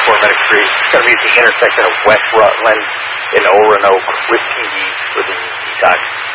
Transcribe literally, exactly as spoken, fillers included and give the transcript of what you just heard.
Medic Street. It's going to be at the intersection of West Rutland and Oronoke with T V for the detox.